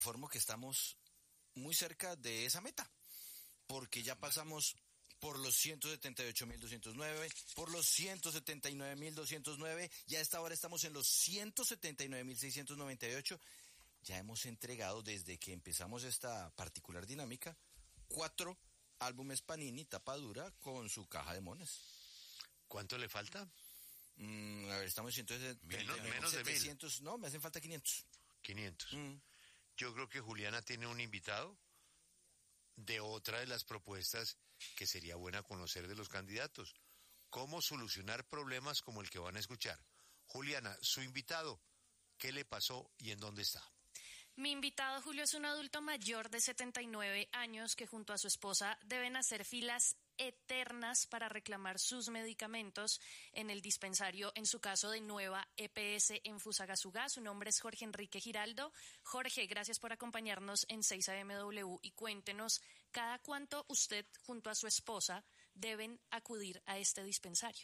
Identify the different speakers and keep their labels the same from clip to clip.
Speaker 1: informo que estamos muy cerca de esa meta, porque ya pasamos por los 178.209, por los 179.209, y a esta hora estamos en los 179.698. Ya hemos entregado, desde que empezamos esta particular dinámica, 4 álbumes Panini tapa dura con su caja de mones.
Speaker 2: ¿Cuánto le falta?
Speaker 1: A ver, estamos en 170,
Speaker 2: menos de
Speaker 1: 700, no, me hacen falta 500.
Speaker 2: 500. Yo creo que Juliana tiene un invitado de otra de las propuestas que sería buena conocer de los candidatos. ¿Cómo solucionar problemas como el que van a escuchar? Juliana, su invitado, ¿qué le pasó y en dónde está?
Speaker 3: Mi invitado, Julio, es un adulto mayor de 79 años que junto a su esposa deben hacer filas eternas para reclamar sus medicamentos en el dispensario, en su caso de Nueva EPS en Fusagasugá. Su nombre es Jorge Enrique Giraldo. Jorge, gracias por acompañarnos en 6AMW y cuéntenos, ¿cada cuánto usted junto a su esposa deben acudir a este dispensario?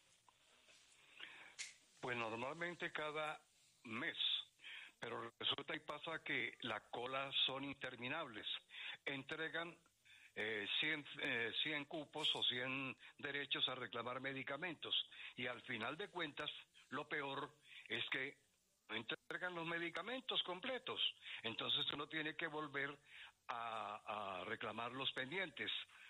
Speaker 4: Pues normalmente cada mes, pero resulta y pasa que las colas son interminables. Entregan 100 cupos o 100 derechos a reclamar medicamentos, y al final de cuentas lo peor es que no entregan los medicamentos completos, entonces uno tiene que volver a reclamar los pendientes.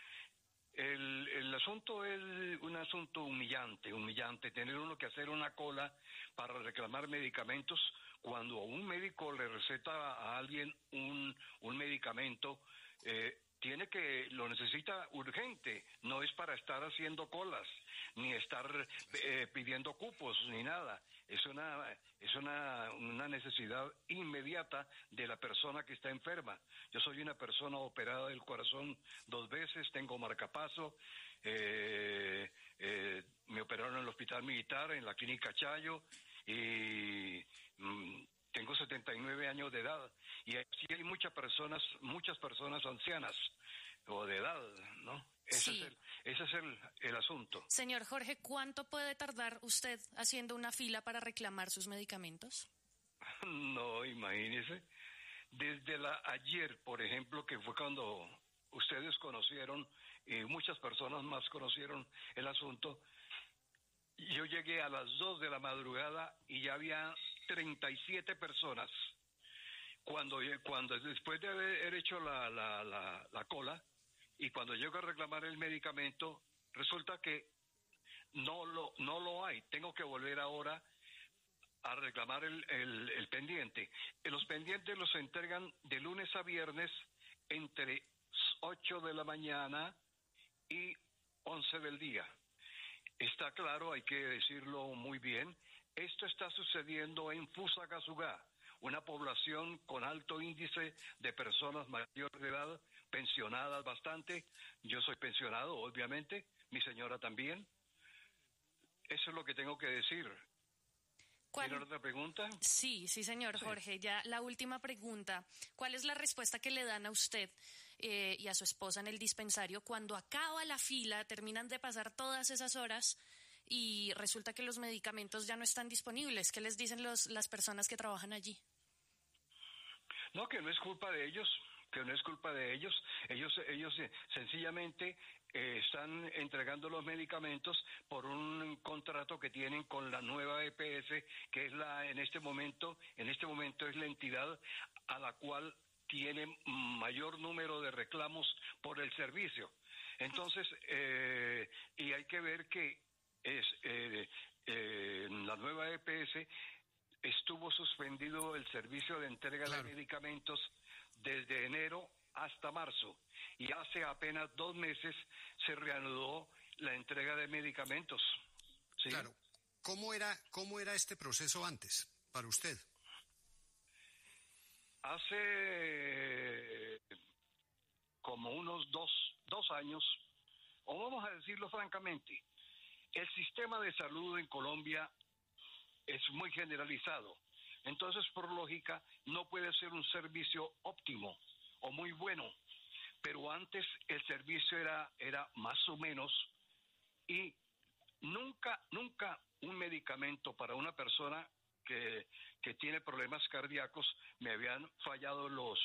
Speaker 4: El asunto es un asunto humillante, tener uno que hacer una cola para reclamar medicamentos cuando un médico le receta a alguien un medicamento. Lo necesita urgente, no es para estar haciendo colas, ni estar pidiendo cupos, ni nada. Es una necesidad inmediata de la persona que está enferma. Yo soy una persona operada del corazón 2 veces, tengo marcapaso, me operaron en el hospital militar, en la clínica Chayo, y tengo 79 años de edad, y así hay muchas personas ancianas o de edad, ¿no?
Speaker 3: Sí.
Speaker 4: Ese es el asunto.
Speaker 3: Señor Jorge, ¿cuánto puede tardar usted haciendo una fila para reclamar sus medicamentos?
Speaker 4: No, imagínese. Desde ayer, por ejemplo, que fue cuando ustedes conocieron, y muchas personas más conocieron el asunto, yo llegué a las 2 de la madrugada y ya había 37 personas. Cuando después de haber hecho la cola, y cuando llego a reclamar el medicamento, resulta que no lo hay. Tengo que volver ahora a reclamar el pendiente. Los pendientes los entregan de lunes a viernes entre 8 de la mañana y 11 del día. Está claro, hay que decirlo muy bien, esto está sucediendo en Fusagasugá, una población con alto índice de personas mayores de edad, pensionadas bastante. Yo soy pensionado, obviamente, mi señora también. Eso es lo que tengo que decir. ¿Tiene otra pregunta?
Speaker 3: Sí, señor Jorge. Ya la última pregunta. ¿Cuál es la respuesta que le dan a usted y a su esposa en el dispensario cuando acaba la fila, terminan de pasar todas esas horas y resulta que los medicamentos ya no están disponibles? ¿Qué les dicen las personas que trabajan allí?
Speaker 4: No, que no es culpa de ellos, ellos sencillamente están entregando los medicamentos por un contrato que tienen con la Nueva EPS, que es en este momento es la entidad a la cual tiene mayor número de reclamos por el servicio. Entonces, y hay que ver que la Nueva EPS estuvo suspendido el servicio de entrega de medicamentos desde enero hasta marzo, y hace apenas 2 meses se reanudó la entrega de medicamentos. ¿Sí?
Speaker 5: Claro. ¿Cómo era este proceso antes para usted?
Speaker 4: Hace como unos dos años, o vamos a decirlo francamente, el sistema de salud en Colombia es muy generalizado. Entonces, por lógica, no puede ser un servicio óptimo o muy bueno. Pero antes el servicio era más o menos, y nunca un medicamento para una persona que tiene problemas cardíacos, me habían fallado los